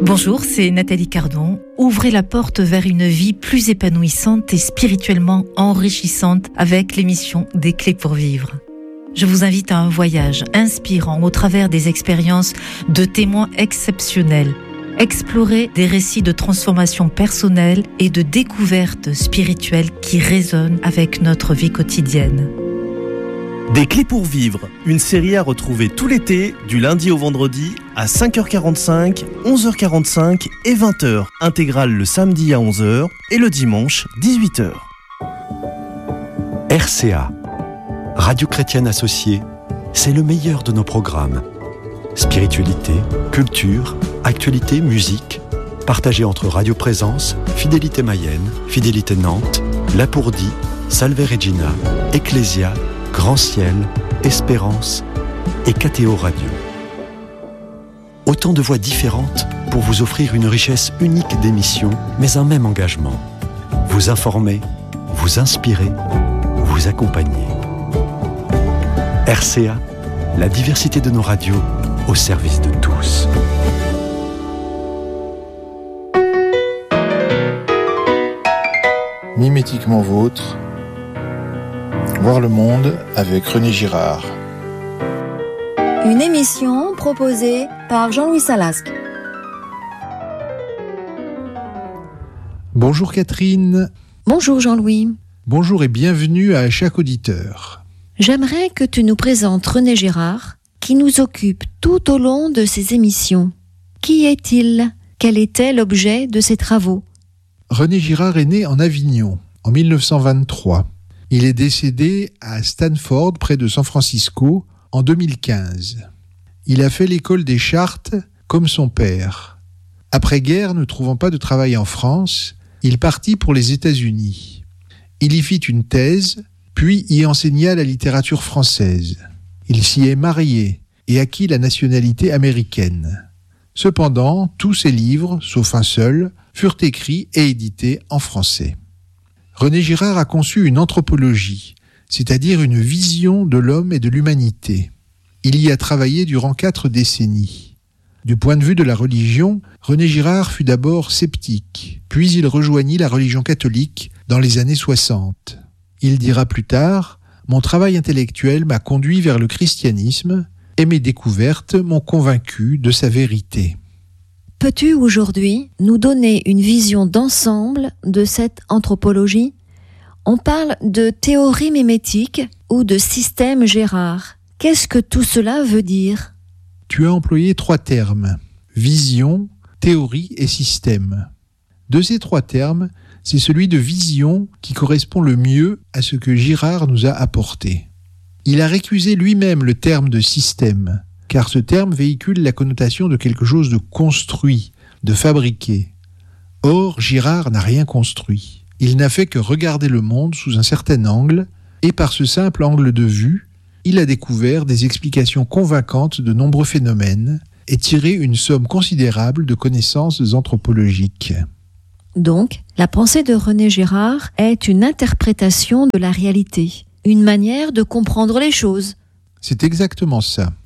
Bonjour, c'est Nathalie Cardon. Ouvrez la porte vers une vie plus épanouissante et spirituellement enrichissante avec l'émission Des Clés pour Vivre. Je vous invite à un voyage inspirant au travers des expériences de témoins exceptionnels. Explorer des récits de transformation personnelle et de découverte spirituelle qui résonnent avec notre vie quotidienne. Des Clés pour Vivre, une série à retrouver tout l'été, du lundi au vendredi, à 5h45, 11h45 et 20h. Intégrale le samedi à 11h et le dimanche, 18h. RCA, Radio Chrétienne Associée, c'est le meilleur de nos programmes. Spiritualité, culture, actualité, musique, partagé entre Radio Présence, Fidélité Mayenne, Fidélité Nantes, Lapourdie, Salve Regina, Ecclésia, Grand Ciel, Espérance et KTO Radio. Autant de voix différentes pour vous offrir une richesse unique d'émissions, mais un même engagement. Vous informer, vous inspirer, vous accompagner. RCA, la diversité de nos radios au service de tous. Mimétiquement vôtre, voir le monde avec René Girard. Une émission proposée par Jean-Louis Salasque. Bonjour Catherine. Bonjour Jean-Louis. Bonjour et bienvenue à chaque auditeur. J'aimerais que tu nous présentes René Girard, qui nous occupe tout au long de ces émissions. Qui est-il ? Quel était l'objet de ses travaux ? René Girard est né en Avignon en 1923. Il est décédé à Stanford, près de San Francisco, en 2015. Il a fait l'école des Chartes comme son père. Après-guerre, ne trouvant pas de travail en France, il partit pour les États-Unis. Il y fit une thèse, puis y enseigna la littérature française. Il s'y est marié et acquit la nationalité américaine. Cependant, tous ses livres, sauf un seul, furent écrits et édités en français. René Girard a conçu une anthropologie, c'est-à-dire une vision de l'homme et de l'humanité. Il y a travaillé durant 4 décennies. Du point de vue de la religion, René Girard fut d'abord sceptique, puis il rejoignit la religion catholique dans les années 60. Il dira plus tard « Mon travail intellectuel m'a conduit vers le christianisme et mes découvertes m'ont convaincu de sa vérité. » Peux-tu aujourd'hui nous donner une vision d'ensemble de cette anthropologie ? On parle de théorie mimétique ou de système Girard. Qu'est-ce que tout cela veut dire ? Tu as employé 3 termes, vision, théorie et système. De ces 3 termes, c'est celui de vision qui correspond le mieux à ce que Girard nous a apporté. Il a récusé lui-même le terme de système, car ce terme véhicule la connotation de quelque chose de construit, de fabriqué. Or, Girard n'a rien construit. Il n'a fait que regarder le monde sous un certain angle, et par ce simple angle de vue, il a découvert des explications convaincantes de nombreux phénomènes et tiré une somme considérable de connaissances anthropologiques. Donc, la pensée de René Girard est une interprétation de la réalité, une manière de comprendre les choses. C'est exactement ça.